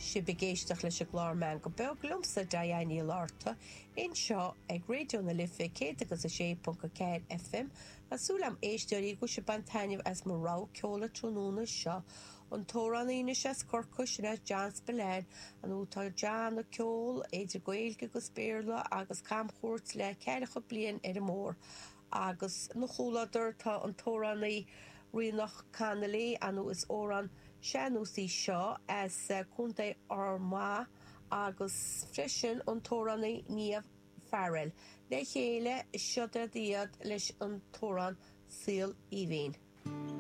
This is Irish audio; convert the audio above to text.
si begéisteach leis a glár meán go beag lumsa Diana Larta in seo ag radio na Lifa 106.4 FM a súlam éisteoirí go se bantaineh as mar rá ceola trónúna seo an tóraníine ses corcus na John Spillane an útá John na ceol éidir goilge go spéirla agus camchúirt le ceiricha blian ar mór agus na chóladar tá an tóraní rianach canalí anú is óran seanúsí seo as chunta armá agus freisin an tóraní níomh farrell. Le chéile siodra diad leis an tóran síl íhín.